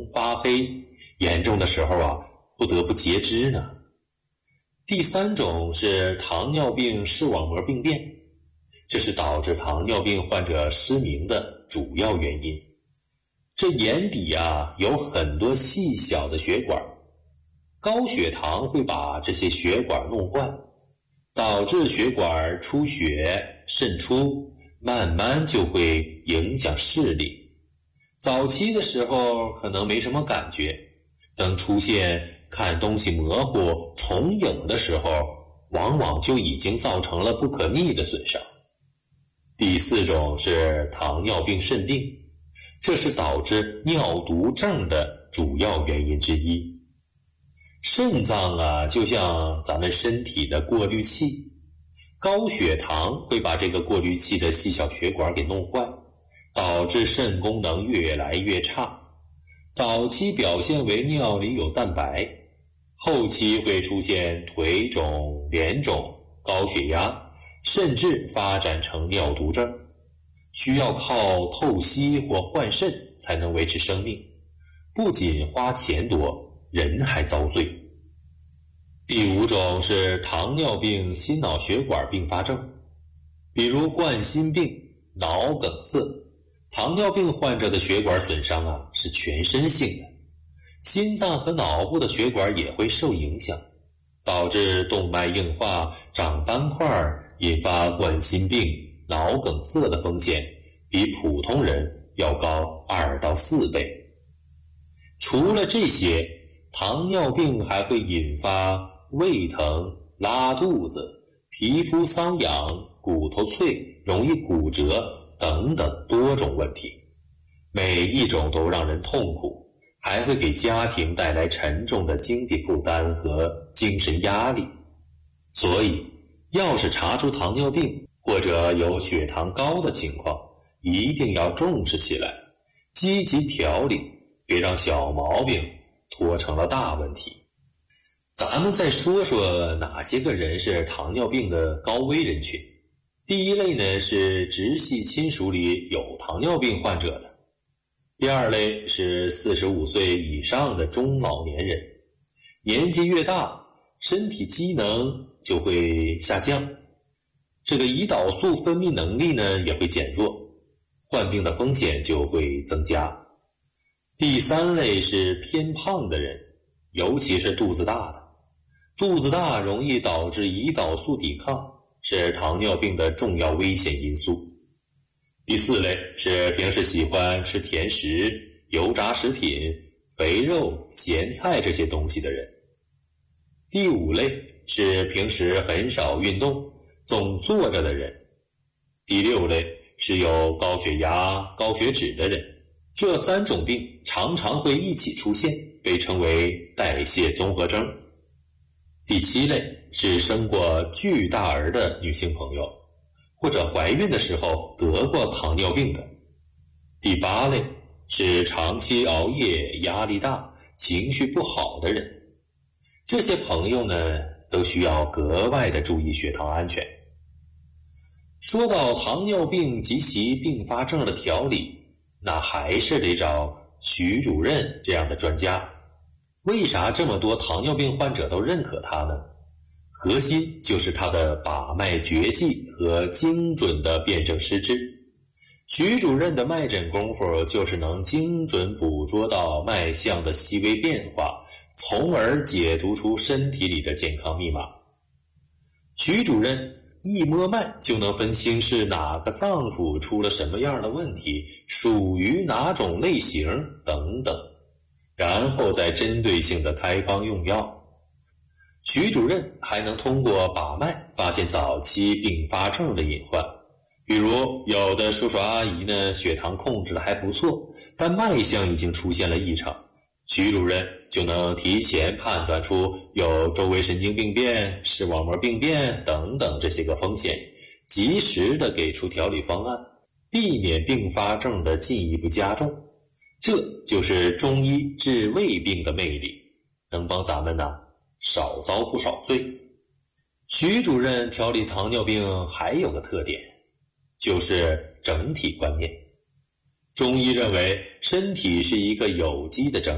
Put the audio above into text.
发黑，严重的时候不得不截肢呢。第3种是糖尿病视网膜病变，这是导致糖尿病患者失明的主要原因。这眼底有很多细小的血管，高血糖会把这些血管弄坏，导致血管出血渗出，慢慢就会影响视力。早期的时候可能没什么感觉，等出现看东西模糊、重影的时候，往往就已经造成了不可逆的损伤。第4种是糖尿病肾病，这是导致尿毒症的主要原因之一。肾脏就像咱们身体的过滤器，高血糖会把这个过滤器的细小血管给弄坏，导致肾功能越来越差。早期表现为尿里有蛋白，后期会出现腿肿、脸肿、高血压，甚至发展成尿毒症，需要靠透析或换肾才能维持生命，不仅花钱多，人还遭罪。第5种是糖尿病心脑血管并发症，比如冠心病、脑梗塞。糖尿病患者的血管损伤是全身性的，心脏和脑部的血管也会受影响，导致动脉硬化、长斑块，引发冠心病、脑梗塞的风险比普通人要高2到4倍。除了这些，糖尿病还会引发胃疼、拉肚子、皮肤瘙痒、骨头脆、容易骨折等等多种问题，每一种都让人痛苦，还会给家庭带来沉重的经济负担和精神压力。所以，要是查出糖尿病或者有血糖高的情况，一定要重视起来，积极调理，别让小毛病拖成了大问题。咱们再说说哪些个人是糖尿病的高危人群。第1类呢是直系亲属里有糖尿病患者的。第2类是45岁以上的中老年人，年纪越大，身体机能就会下降，这个胰岛素分泌能力呢也会减弱，患病的风险就会增加。第3类是偏胖的人，尤其是肚子大的，肚子大容易导致胰岛素抵抗，是糖尿病的重要危险因素。第4类是平时喜欢吃甜食、油炸食品、肥肉、咸菜这些东西的人。第5类是平时很少运动、总坐着的人。第6类是有高血压、高血脂的人。这3种病常常会一起出现，被称为代谢综合征。第7类是生过巨大儿的女性朋友，或者怀孕的时候得过糖尿病的。第8类是长期熬夜、压力大、情绪不好的人。这些朋友呢，都需要格外的注意血糖安全。说到糖尿病及其并发症的调理，那还是得找徐主任这样的专家。为啥这么多糖尿病患者都认可他呢？核心就是他的把脉绝技和精准的辨证施治。徐主任的脉诊功夫就是能精准捕捉到脉象的细微变化，从而解读出身体里的健康密码。徐主任一摸脉就能分清是哪个脏腑出了什么样的问题，属于哪种类型等等，然后再针对性的开方用药。徐主任还能通过把脉发现早期并发症的隐患，比如有的叔叔阿姨呢，血糖控制的还不错，但脉象已经出现了异常，徐主任就能提前判断出有周围神经病变、视网膜病变等等这些个风险，及时的给出调理方案，避免并发症的进一步加重。这就是中医治胃病的魅力，能帮咱们少遭不少罪。徐主任调理糖尿病还有个特点，就是整体观念。中医认为身体是一个有机的整体，